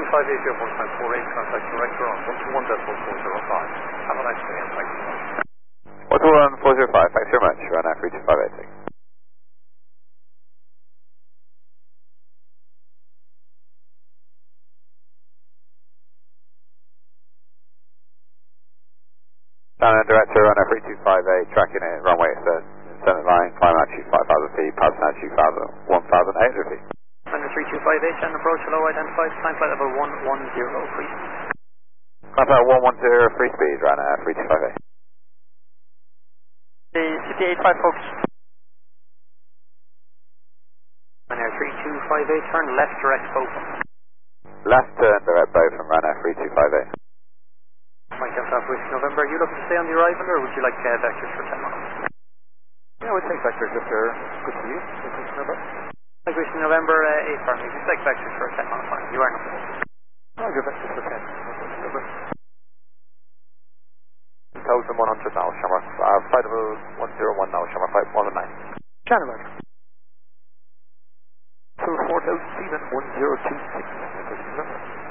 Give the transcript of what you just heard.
458, contact director on 121.405. Have a nice day and thank you. 121.405, thanks very much, Ryanair 32586. Ryanair director, Ryanair 3258, tracking it, runway Senate line, climb altitude 5,000 feet, pass altitude 1,800 feet. Ryanair 3258 and approach hello identified, climb flight level 110, free. Climb flight 110, free speed, Ryanair 3258. The City 85 folks. Ryanair 3258, turn left direct both. Left turn direct both from Ryanair 3258. Mike Alpha Whiskey November, are you looking to stay on the arrival or would you like vectors for 10 miles? Yeah, we'll take vectors if they're good to you. Mike Whiskey November 8 for me, if you take vectors for a 10 mile fine, you are not. I'll give vectors for 10. 1,100 now, Shamrock. Flight level 101 now, Shamrock flight 109. Channel mark. 4,000 feet and 1026.